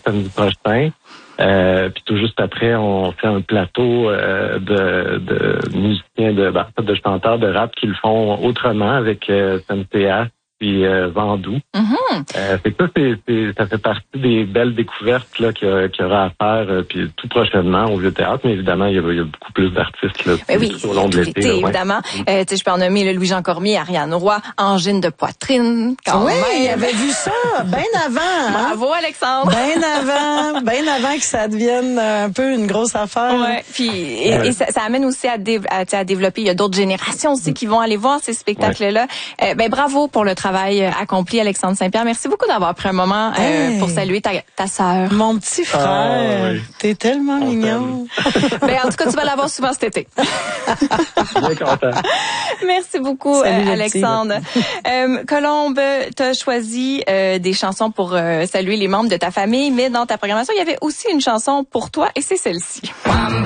samedi prochain. Puis tout juste après, on fait un plateau de musiciens, de chanteurs de rap qui le font autrement avec SNCA puis Vandou. Fait que ça fait partie des belles découvertes là qu'il y aura à faire puis tout prochainement au Vieux Théâtre, mais évidemment il y a beaucoup plus d'artistes là tout au long de l'été. Évidemment, je peux en nommer le Louis-Jean Cormier, Ariane Roy, Angine de poitrine. Oui, il avait vu ça bien avant. Hein? Bravo Alexandre. Bien avant que ça devienne un peu une grosse affaire. Ouais. Puis et ça amène aussi à développer. Il y a d'autres générations aussi qui vont aller voir ces spectacles-là. Bravo pour le travail accompli, Alexandre Saint-Pierre. Merci beaucoup d'avoir pris un moment pour saluer ta sœur. Mon petit frère, t'es tellement mignon. En tout cas, tu vas l'avoir souvent cet été. Bien content. Merci beaucoup, Alexandre. Colombe, t'as choisi des chansons pour saluer les membres de ta famille, mais dans ta programmation, il y avait aussi une chanson pour toi et c'est celle-ci.